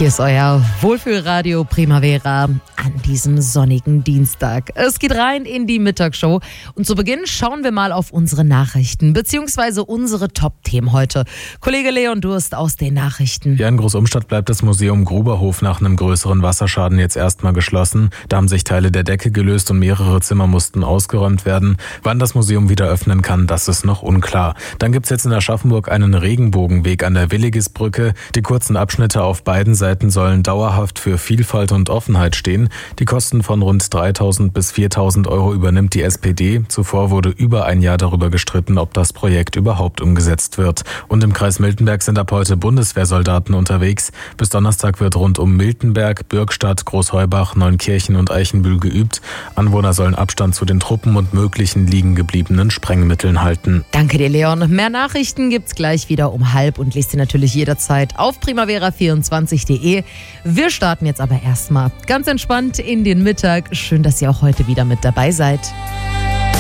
Hier ist euer Wohlfühlradio Primavera an diesem sonnigen Dienstag. Es geht rein in die Mittagsshow und zu Beginn schauen wir mal auf unsere Nachrichten beziehungsweise unsere Top-Themen heute. Kollege Leon Durst aus den Nachrichten. Ja, in Großumstadt bleibt das Museum Gruberhof nach einem größeren Wasserschaden jetzt erstmal geschlossen. Da haben sich Teile der Decke gelöst und mehrere Zimmer mussten ausgeräumt werden. Wann das Museum wieder öffnen kann, das ist noch unklar. Dann gibt's jetzt in Aschaffenburg einen Regenbogenweg an der Willigisbrücke. Die kurzen Abschnitte auf beiden Seiten sollen dauerhaft für Vielfalt und Offenheit stehen. Die Kosten von rund 3.000 bis 4.000 Euro übernimmt die SPD. Zuvor wurde über ein Jahr darüber gestritten, ob das Projekt überhaupt umgesetzt wird. Und im Kreis Miltenberg sind ab heute Bundeswehrsoldaten unterwegs. Bis Donnerstag wird rund um Miltenberg, Bürgstadt, Großheubach, Neunkirchen und Eichenbühl geübt. Anwohner sollen Abstand zu den Truppen und möglichen liegen gebliebenen Sprengmitteln halten. Danke dir, Leon. Mehr Nachrichten gibt's gleich wieder um 12:30 und lest ihr natürlich jederzeit auf primavera24.de. Wir starten jetzt aber erstmal ganz entspannt in den Mittag. Schön, dass ihr auch heute wieder mit dabei seid.